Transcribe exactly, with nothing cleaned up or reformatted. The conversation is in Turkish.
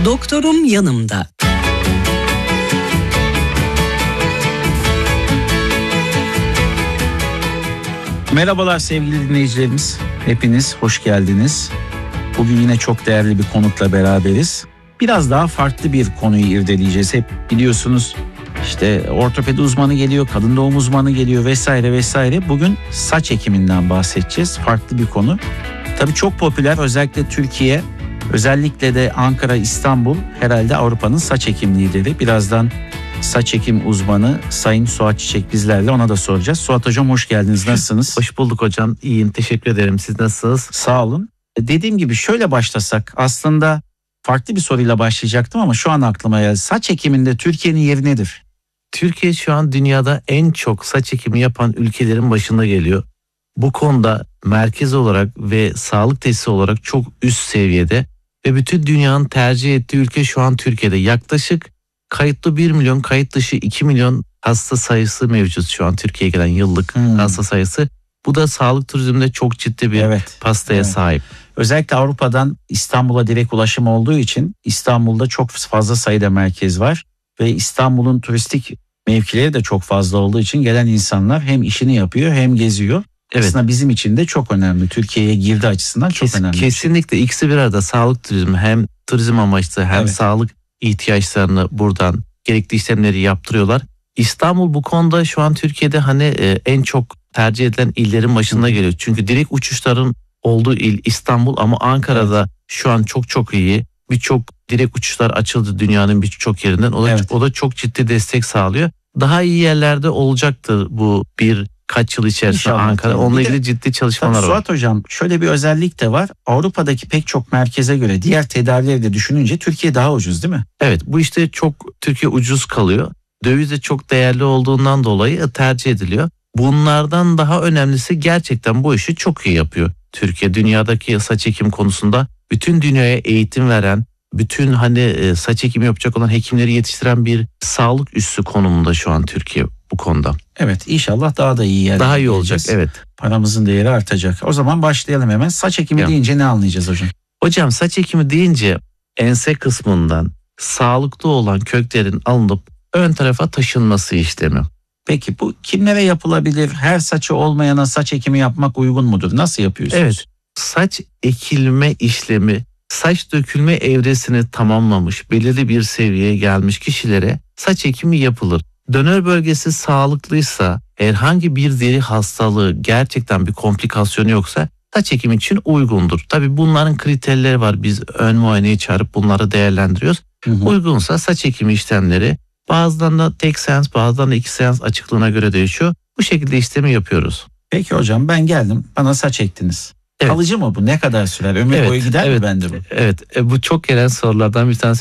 Doktorum yanımda. Merhabalar sevgili dinleyicilerimiz. Hepiniz hoş geldiniz. Bugün yine çok değerli bir konukla beraberiz. Biraz daha farklı bir konuyu irdeleyeceğiz. Hep biliyorsunuz işte ortopedi uzmanı geliyor, kadın doğum uzmanı geliyor vesaire vesaire. Bugün saç ekiminden bahsedeceğiz. Farklı bir konu. Tabii çok popüler, özellikle Türkiye, özellikle de Ankara, İstanbul herhalde Avrupa'nın saç ekim lideri. Birazdan saç ekim uzmanı Sayın Suat Çiçek bizlerle, ona da soracağız. Suat Hocam hoş geldiniz, nasılsınız? Hoş bulduk hocam, iyiyim, teşekkür ederim. Siz nasılsınız? Sağ olun. Dediğim gibi şöyle başlasak, aslında farklı bir soruyla başlayacaktım ama şu an aklıma geldi. Saç ekiminde Türkiye'nin yeri nedir? Türkiye şu an dünyada en çok saç ekimi yapan ülkelerin başında geliyor. Bu konuda merkez olarak ve sağlık tesisi olarak çok üst seviyede ve bütün dünyanın tercih ettiği ülke şu an Türkiye'de. Yaklaşık kayıtlı bir milyon, kayıt dışı iki milyon hasta sayısı mevcut şu an Türkiye'ye gelen yıllık hmm. hasta sayısı. Bu da sağlık turizminde çok ciddi bir evet, pastaya evet. sahip. Özellikle Avrupa'dan İstanbul'a direkt ulaşım olduğu için İstanbul'da çok fazla sayıda merkez var. Ve İstanbul'un turistik mevkileri de çok fazla olduğu için gelen insanlar hem işini yapıyor hem geziyor. Evet. Aslında bizim için de çok önemli. Türkiye'ye girdi açısından çok Kes, önemli. Kesinlikle şey. İkisi bir arada, sağlık turizmi, hem turizm amaçlı hem evet. sağlık ihtiyaçlarını buradan gerekli işlemleri yaptırıyorlar. İstanbul bu konuda şu an Türkiye'de hani e, en çok tercih edilen illerin başında geliyor. Çünkü direkt uçuşların olduğu il İstanbul, ama Ankara'da evet. şu an çok çok iyi. Birçok direkt uçuşlar açıldı dünyanın birçok yerinden. O da, evet. o da çok ciddi destek sağlıyor. Daha iyi yerlerde olacaktır bu bir kaç yıl içerisinde İnşallah, Ankara. Tabii. Onunla ilgili ciddi çalışmalar var. Suat Hocam, şöyle bir özellik de var. Avrupa'daki pek çok merkeze göre diğer tedavileri de düşününce Türkiye daha ucuz değil mi? Evet, bu işte çok Türkiye ucuz kalıyor. Döviz de çok değerli olduğundan dolayı tercih ediliyor. Bunlardan daha önemlisi, gerçekten bu işi çok iyi yapıyor Türkiye. Dünyadaki saç ekim konusunda bütün dünyaya eğitim veren, bütün hani saç ekimi yapacak olan hekimleri yetiştiren bir sağlık üssü konumunda şu an Türkiye bu konuda. Evet, inşallah daha da iyi yerlere Daha iyi olacak, evet. Paramızın değeri artacak. O zaman başlayalım hemen. Saç ekimi ya. deyince ne anlayacağız hocam? Hocam saç ekimi deyince ense kısmından sağlıklı olan köklerin alınıp ön tarafa taşınması işlemi. Peki bu kimlere yapılabilir? Her saçı olmayana saç ekimi yapmak uygun mudur? Nasıl yapıyorsunuz? Evet, saç ekilme işlemi, saç dökülme evresini tamamlamış, belirli bir seviyeye gelmiş kişilere saç ekimi yapılır. Döner bölgesi sağlıklıysa, herhangi bir deri hastalığı, gerçekten bir komplikasyonu yoksa saç ekimi için uygundur. Tabii bunların kriterleri var. Biz ön muayeneye çağırıp bunları değerlendiriyoruz. Hı hı. Uygunsa saç ekimi işlemleri, bazılarında tek seans, bazılarında iki seans açıklığına göre değişiyor. Bu şekilde işlemi yapıyoruz. Peki hocam, ben geldim, bana saç ektiniz. Evet. Kalıcı mı bu? Ne kadar sürer? Ömür evet, boyu gider evet, mi bende bu? Evet, bu çok gelen sorulardan bir tanesi.